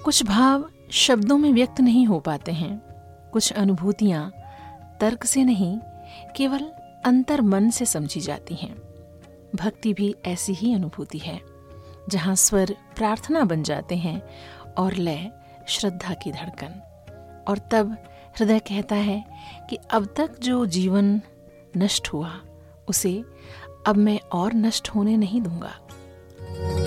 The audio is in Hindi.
कुछ भाव शब्दों में व्यक्त नहीं हो पाते हैं, कुछ अनुभूतियाँ तर्क से नहीं केवल अंतर मन से समझी जाती हैं। भक्ति भी ऐसी ही अनुभूति है, जहाँ स्वर प्रार्थना बन जाते हैं और लय श्रद्धा की धड़कन। और तब हृदय कहता है कि अब तक जो जीवन नष्ट हुआ उसे अब मैं और नष्ट होने नहीं दूंगा।